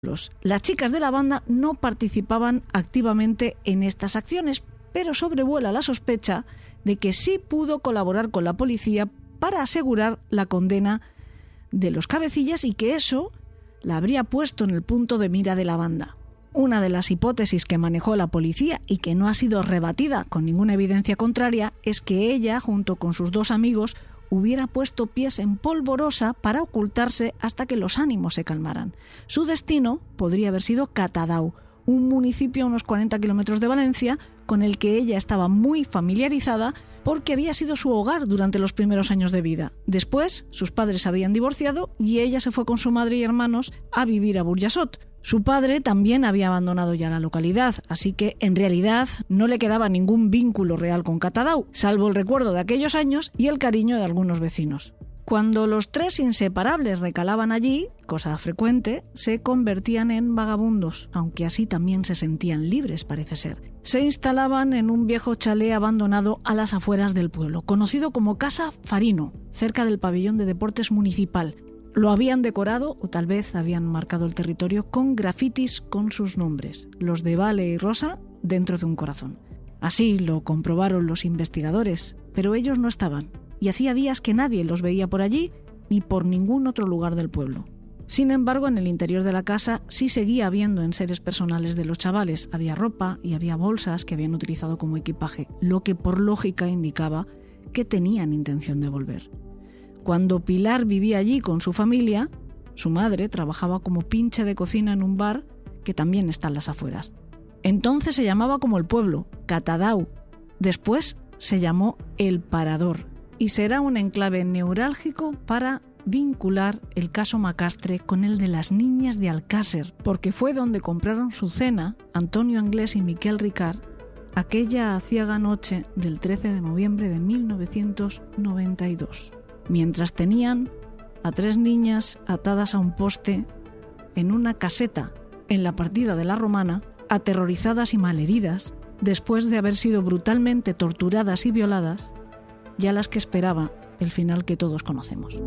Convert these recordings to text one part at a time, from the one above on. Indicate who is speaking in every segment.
Speaker 1: Las chicas de la banda no participaban activamente en estas acciones, pero sobrevuela la sospecha de que sí pudo colaborar con la policía para asegurar la condena de los cabecillas y que eso la habría puesto en el punto de mira de la banda. Una de las hipótesis que manejó la policía y que no ha sido rebatida con ninguna evidencia contraria es que ella, junto con sus dos amigos, hubiera puesto pies en Polvorosa para ocultarse hasta que los ánimos se calmaran. Su destino podría haber sido Catadau, un municipio a unos 40 kilómetros de Valencia, con el que ella estaba muy familiarizada porque había sido su hogar durante los primeros años de vida. Después, sus padres habían divorciado y ella se fue con su madre y hermanos a vivir a Burjassot. Su padre también había abandonado ya la localidad, así que en realidad no le quedaba ningún vínculo real con Catadau, salvo el recuerdo de aquellos años y el cariño de algunos vecinos. Cuando los tres inseparables recalaban allí, cosa frecuente, se convertían en vagabundos, aunque así también se sentían libres, parece ser. Se instalaban en un viejo chalet abandonado a las afueras del pueblo, conocido como Casa Farino, cerca del pabellón de deportes municipal. Lo habían decorado, o tal vez habían marcado el territorio, con grafitis con sus nombres, los de Vale y Rosa, dentro de un corazón. Así lo comprobaron los investigadores, pero ellos no estaban, y hacía días que nadie los veía por allí ni por ningún otro lugar del pueblo. Sin embargo, en el interior de la casa sí seguía habiendo enseres personales de los chavales. Había ropa y había bolsas que habían utilizado como equipaje, lo que por lógica indicaba que tenían intención de volver. Cuando Pilar vivía allí con su familia, su madre trabajaba como pinche de cocina en un bar que también está en las afueras. Entonces se llamaba como el pueblo, Catadau. Después se llamó El Parador y será un enclave neurálgico para vincular el caso Macastre con el de las niñas de Alcácer, porque fue donde compraron su cena Antonio Anglés y Miquel Ricard aquella aciaga noche del 13 de noviembre de 1992. Mientras tenían a 3 niñas atadas a un poste en una caseta en la partida de la Romana, aterrorizadas y malheridas, después de haber sido brutalmente torturadas y violadas, ya las que esperaba el final que todos conocemos.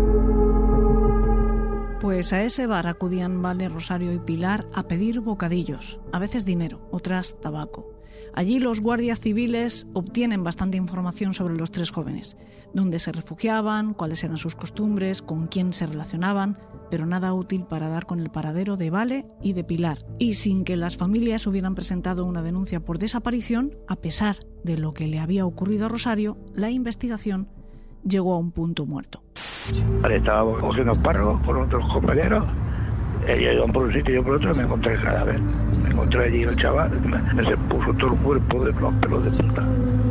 Speaker 1: Pues a ese bar acudían Vale, Rosario y Pilar a pedir bocadillos, a veces dinero, otras tabaco. Allí los guardias civiles obtienen bastante información sobre los 3 jóvenes, dónde se refugiaban, cuáles eran sus costumbres, con quién se relacionaban, pero nada útil para dar con el paradero de Vale y de Pilar. Y sin que las familias hubieran presentado una denuncia por desaparición, a pesar de lo que le había ocurrido a Rosario, la investigación llegó a un punto muerto.
Speaker 2: Estaba cogiendo espárragos con otros compañeros. Ellos iban por un sitio y yo por otro, me encontré el cadáver. Me encontré allí el chaval, me se puso todo el cuerpo de los pelos de punta.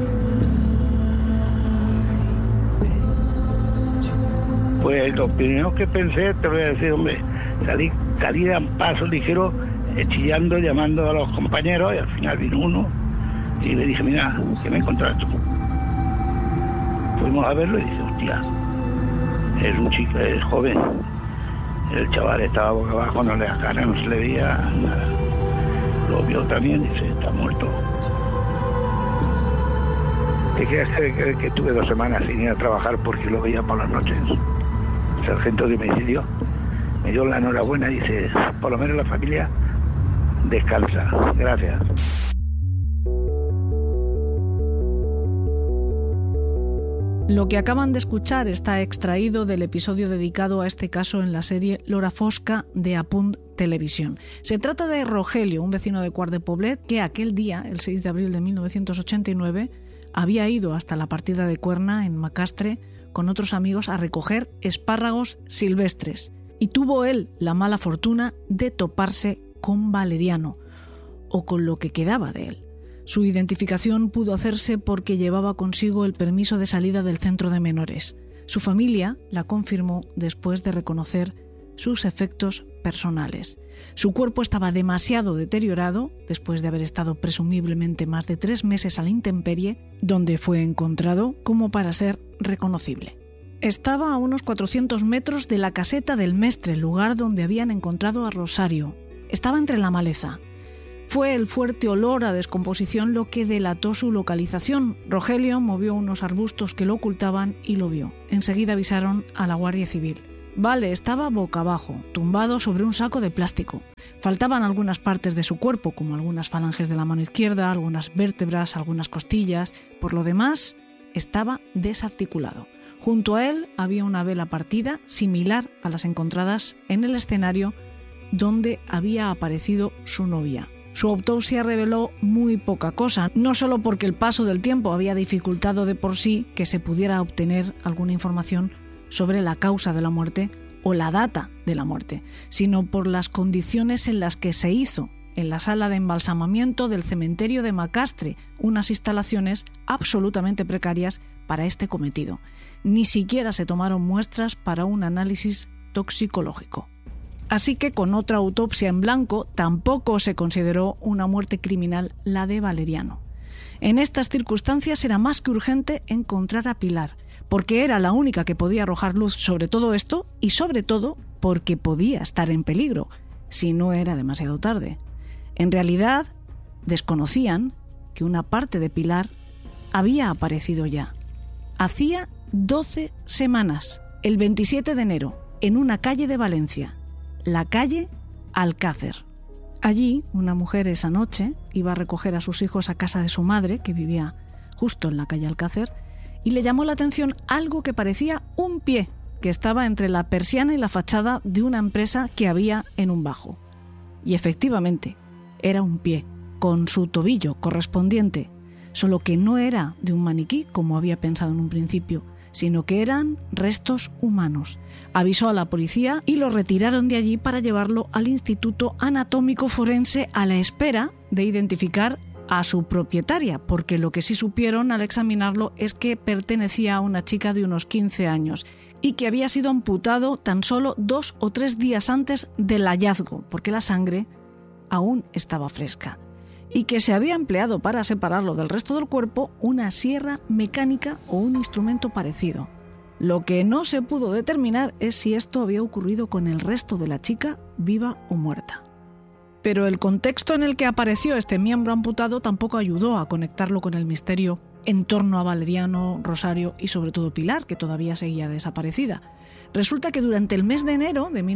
Speaker 2: Pues lo primero que pensé, te voy a decir, hombre, salí a un paso ligero, chillando, llamando a los compañeros, y al final vino uno y le dije, mira, ¿qué me encontraste tú? Fuimos a verlo y dije, hostia, es un chico, es joven. El chaval estaba boca abajo, no le cara, no se le veía nada. Lo vio también y dice, está muerto. ¿Te quieres creer que tuve 2 semanas sin ir a trabajar porque lo veía por las noches? El sargento de homicidio me dio la enhorabuena y dice, por lo menos la familia descansa. Gracias.
Speaker 1: Lo que acaban de escuchar está extraído del episodio dedicado a este caso en la serie L'Hora Fosca de Apunt Televisión. Se trata de Rogelio, un vecino de Quart de Poblet, que aquel día, el 6 de abril de 1989, había ido hasta la partida de Cuerna, en Macastre, con otros amigos a recoger espárragos silvestres. Y tuvo él la mala fortuna de toparse con Valeriano, o con lo que quedaba de él. Su identificación pudo hacerse porque llevaba consigo el permiso de salida del centro de menores. Su familia la confirmó después de reconocer sus efectos personales. Su cuerpo estaba demasiado deteriorado, después de haber estado presumiblemente más de 3 meses a la intemperie, donde fue encontrado, como para ser reconocible. Estaba a unos 400 metros de la caseta del Mestre, lugar donde habían encontrado a Rosario. Estaba entre la maleza. Fue el fuerte olor a descomposición lo que delató su localización. Rogelio movió unos arbustos que lo ocultaban y lo vio. Enseguida avisaron a la Guardia Civil. Vale, estaba boca abajo, tumbado sobre un saco de plástico. Faltaban algunas partes de su cuerpo, como algunas falanges de la mano izquierda, algunas vértebras, algunas costillas. Por lo demás, estaba desarticulado. Junto a él había una vela partida, similar a las encontradas en el escenario donde había aparecido su novia. Su autopsia reveló muy poca cosa, no solo porque el paso del tiempo había dificultado de por sí que se pudiera obtener alguna información sobre la causa de la muerte o la data de la muerte, sino por las condiciones en las que se hizo en la sala de embalsamamiento del cementerio de Macastre, unas instalaciones absolutamente precarias para este cometido. Ni siquiera se tomaron muestras para un análisis toxicológico. Así que con otra autopsia en blanco tampoco se consideró una muerte criminal la de Valeriano. En estas circunstancias era más que urgente encontrar a Pilar, porque era la única que podía arrojar luz sobre todo esto y sobre todo porque podía estar en peligro, si no era demasiado tarde. En realidad, desconocían que una parte de Pilar había aparecido ya. Hacía 12 semanas, el 27 de enero, en una calle de Valencia, la calle Alcácer. Allí, una mujer esa noche iba a recoger a sus hijos a casa de su madre, que vivía justo en la calle Alcácer, y le llamó la atención algo que parecía un pie, que estaba entre la persiana y la fachada de una empresa que había en un bajo. Y efectivamente, era un pie, con su tobillo correspondiente, solo que no era de un maniquí, como había pensado en un principio, sino que eran restos humanos. Avisó a la policía y lo retiraron de allí para llevarlo al Instituto Anatómico Forense a la espera de identificar a su propietaria, porque lo que sí supieron al examinarlo es que pertenecía a una chica de unos 15 años y que había sido amputado tan solo 2 o 3 días antes del hallazgo, porque la sangre aún estaba fresca, y que se había empleado para separarlo del resto del cuerpo una sierra mecánica o un instrumento parecido. Lo que no se pudo determinar es si esto había ocurrido con el resto de la chica, viva o muerta. Pero el contexto en el que apareció este miembro amputado tampoco ayudó a conectarlo con el misterio en torno a Valeriano, Rosario y sobre todo Pilar, que todavía seguía desaparecida. Resulta que durante el mes de enero de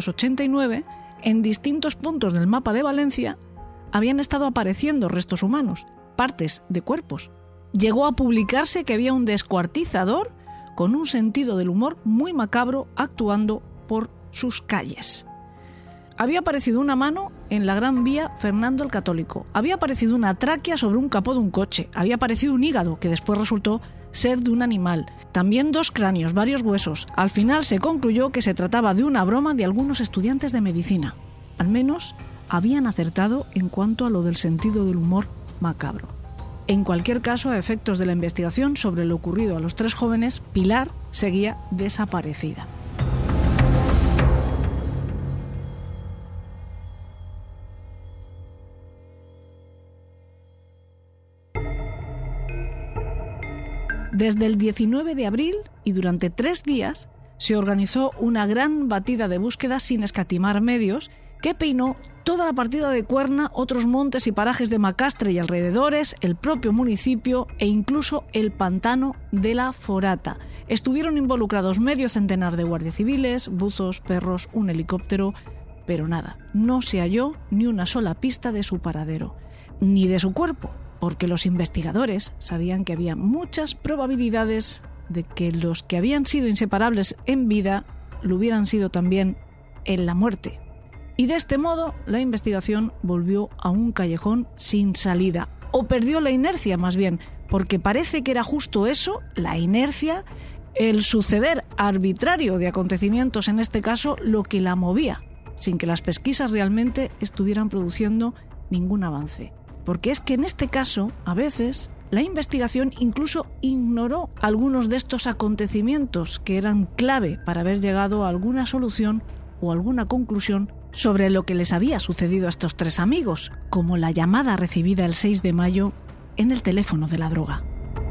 Speaker 1: 1989, en distintos puntos del mapa de Valencia, habían estado apareciendo restos humanos, partes de cuerpos. Llegó a publicarse que había un descuartizador con un sentido del humor muy macabro actuando por sus calles. Había aparecido una mano en la Gran Vía Fernando el Católico. Había aparecido una tráquea sobre un capó de un coche. Había aparecido un hígado, que después resultó ser de un animal. También 2 cráneos, varios huesos. Al final se concluyó que se trataba de una broma de algunos estudiantes de medicina. Al menos habían acertado en cuanto a lo del sentido del humor macabro. En cualquier caso, a efectos de la investigación sobre lo ocurrido a los 3 jóvenes, Pilar seguía desaparecida. Desde el 19 de abril y durante 3 días se organizó una gran batida de búsqueda sin escatimar medios que peinó toda la partida de Cuerna, otros montes y parajes de Macastre y alrededores, el propio municipio e incluso el pantano de la Forata. Estuvieron involucrados medio centenar de guardias civiles, buzos, perros, un helicóptero, pero nada, no se halló ni una sola pista de su paradero, ni de su cuerpo, porque los investigadores sabían que había muchas probabilidades de que los que habían sido inseparables en vida lo hubieran sido también en la muerte. Y de este modo la investigación volvió a un callejón sin salida, o perdió la inercia más bien, porque parece que era justo eso, la inercia, el suceder arbitrario de acontecimientos en este caso, lo que la movía, sin que las pesquisas realmente estuvieran produciendo ningún avance. Porque es que en este caso, a veces, la investigación incluso ignoró algunos de estos acontecimientos que eran clave para haber llegado a alguna solución o alguna conclusión sobre lo que les había sucedido a estos 3 amigos, como la llamada recibida el 6 de mayo en el teléfono de la droga.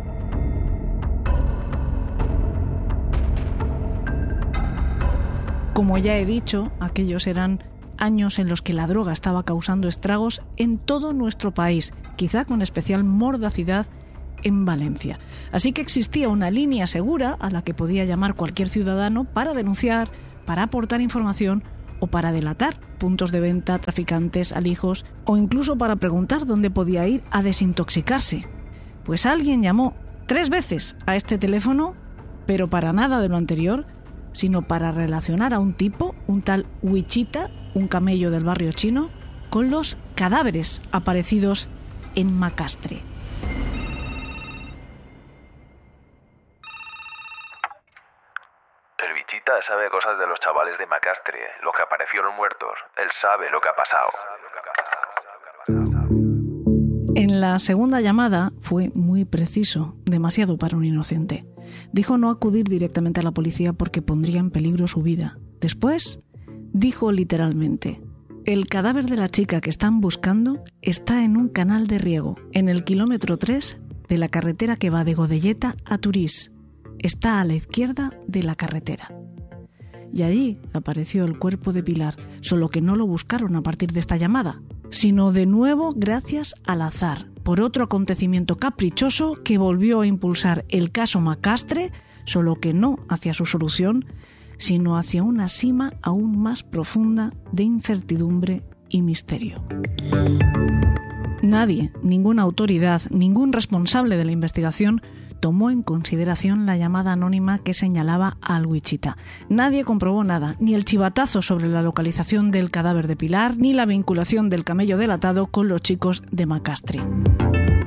Speaker 1: Como ya he dicho, aquellos eran años en los que la droga estaba causando estragos en todo nuestro país, quizá con especial mordacidad en Valencia. Así que existía una línea segura a la que podía llamar cualquier ciudadano para denunciar, para aportar información o para delatar puntos de venta, traficantes, alijos o incluso para preguntar dónde podía ir a desintoxicarse. Pues alguien llamó 3 veces a este teléfono, pero para nada de lo anterior, sino para relacionar a un tipo, un tal Wichita, un camello del barrio chino, con los cadáveres aparecidos en Macastre.
Speaker 3: El Wichita sabe cosas de los chavales de Macastre, los que aparecieron muertos. Él sabe lo que ha pasado.
Speaker 1: En la segunda llamada fue muy preciso, demasiado para un inocente. Dijo no acudir directamente a la policía porque pondría en peligro su vida. Después, dijo literalmente: el cadáver de la chica que están buscando está en un canal de riego, en el kilómetro 3 de la carretera que va de Godelleta a Turís. Está a la izquierda de la carretera. Y allí apareció el cuerpo de Pilar, solo que no lo buscaron a partir de esta llamada, sino de nuevo gracias al azar, por otro acontecimiento caprichoso que volvió a impulsar el caso Macastre, solo que no hacia su solución, sino hacia una cima aún más profunda de incertidumbre y misterio. Nadie, ninguna autoridad, ningún responsable de la investigación tomó en consideración la llamada anónima que señalaba al Wichita. Nadie comprobó nada, ni el chivatazo sobre la localización del cadáver de Pilar, ni la vinculación del camello delatado con los chicos de Macastre.